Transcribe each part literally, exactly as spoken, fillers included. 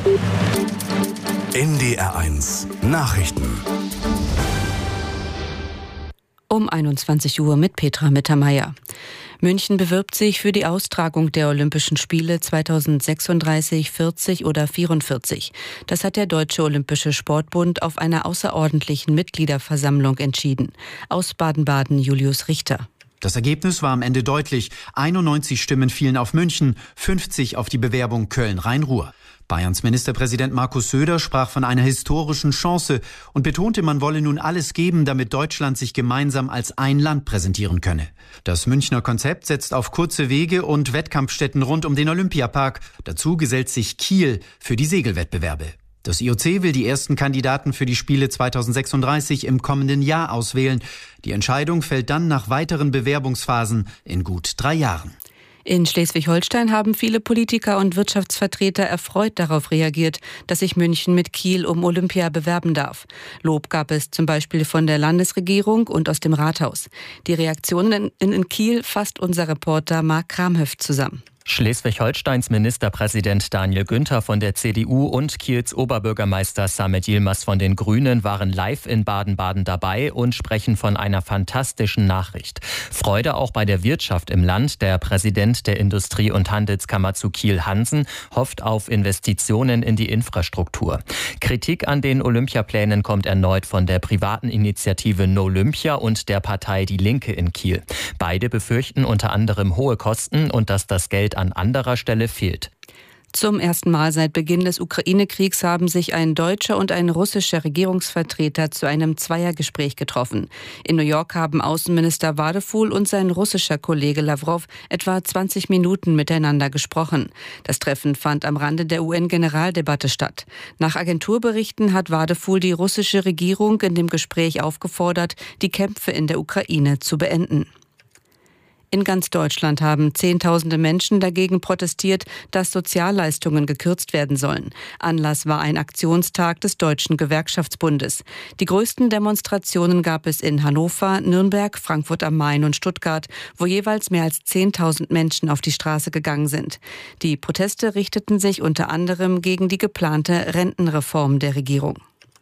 N D R eins Nachrichten. Um einundzwanzig Uhr mit Petra Mittermeier. München bewirbt sich für die Austragung der Olympischen Spiele zweitausendsechsunddreißig, vierzig oder vierundvierzig. Das hat der Deutsche Olympische Sportbund auf einer außerordentlichen Mitgliederversammlung entschieden. Aus Baden-Baden Julius Richter. Das Ergebnis war am Ende deutlich. einundneunzig Stimmen fielen auf München, fünfzig auf die Bewerbung Köln-Rhein-Ruhr. Bayerns Ministerpräsident Markus Söder sprach von einer historischen Chance und betonte, man wolle nun alles geben, damit Deutschland sich gemeinsam als ein Land präsentieren könne. Das Münchner Konzept setzt auf kurze Wege und Wettkampfstätten rund um den Olympiapark. Dazu gesellt sich Kiel für die Segelwettbewerbe. Das I O C will die ersten Kandidaten für die Spiele zweitausendsechsunddreißig im kommenden Jahr auswählen. Die Entscheidung fällt dann nach weiteren Bewerbungsphasen in gut drei Jahren. In Schleswig-Holstein haben viele Politiker und Wirtschaftsvertreter erfreut darauf reagiert, dass sich München mit Kiel um Olympia bewerben darf. Lob gab es zum Beispiel von der Landesregierung und aus dem Rathaus. Die Reaktionen in, in Kiel fasst unser Reporter Marc Kramhöft zusammen. Schleswig-Holsteins Ministerpräsident Daniel Günther von der C D U und Kiels Oberbürgermeister Samet Yilmaz von den Grünen waren live in Baden-Baden dabei und sprechen von einer fantastischen Nachricht. Freude auch bei der Wirtschaft im Land. Der Präsident der Industrie- und Handelskammer zu Kiel, Hansen, hofft auf Investitionen in die Infrastruktur. Kritik an den Olympiaplänen kommt erneut von der privaten Initiative Nolympia und der Partei Die Linke in Kiel. Beide befürchten unter anderem hohe Kosten und dass das Geld an anderer Stelle fehlt. Zum ersten Mal seit Beginn des Ukraine-Kriegs haben sich ein deutscher und ein russischer Regierungsvertreter zu einem Zweiergespräch getroffen. In New York haben Außenminister Wadephul und sein russischer Kollege Lawrow etwa zwanzig Minuten miteinander gesprochen. Das Treffen fand am Rande der U N-Generaldebatte statt. Nach Agenturberichten hat Wadephul die russische Regierung in dem Gespräch aufgefordert, die Kämpfe in der Ukraine zu beenden. In ganz Deutschland haben Zehntausende Menschen dagegen protestiert, dass Sozialleistungen gekürzt werden sollen. Anlass war ein Aktionstag des Deutschen Gewerkschaftsbundes. Die größten Demonstrationen gab es in Hannover, Nürnberg, Frankfurt am Main und Stuttgart, wo jeweils mehr als zehntausend Menschen auf die Straße gegangen sind. Die Proteste richteten sich unter anderem gegen die geplante Rentenreform der Regierung.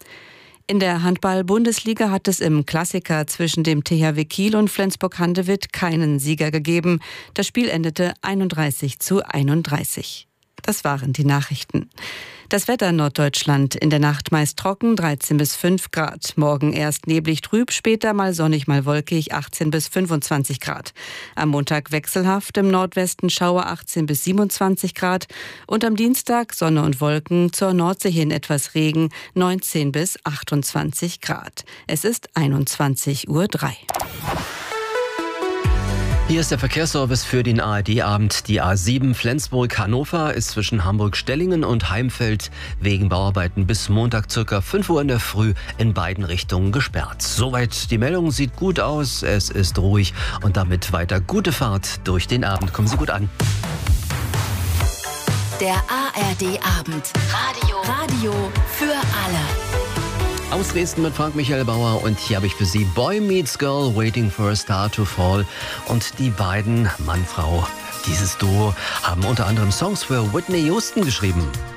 In der Handball-Bundesliga hat es im Klassiker zwischen dem T H W Kiel und Flensburg-Handewitt keinen Sieger gegeben. Das Spiel endete einunddreißig zu einunddreißig. Das waren die Nachrichten. Das Wetter in Norddeutschland: in der Nacht meist trocken, dreizehn bis fünf Grad. Morgen erst neblig trüb, später mal sonnig, mal wolkig, achtzehn bis fünfundzwanzig Grad. Am Montag wechselhaft, im Nordwesten Schauer, achtzehn bis siebenundzwanzig Grad. Und am Dienstag Sonne und Wolken, zur Nordsee hin etwas Regen, neunzehn bis achtundzwanzig Grad. Es ist einundzwanzig Uhr drei. Hier ist der Verkehrsservice für den A R D-Abend. Die A sieben Flensburg-Hannover ist zwischen Hamburg-Stellingen und Heimfeld wegen Bauarbeiten bis Montag ca. fünf Uhr in der Früh in beiden Richtungen gesperrt. Soweit die Meldung, sieht gut aus, es ist ruhig und damit weiter gute Fahrt durch den Abend. Kommen Sie gut an. Der A R D-Abend. Radio. Radio für alle. Aus Dresden mit Frank Michael Bauer und hier habe ich für Sie Boy Meets Girl, Waiting for a Star to Fall. Und die beiden, Mann, Frau, dieses Duo, haben unter anderem Songs für Whitney Houston geschrieben.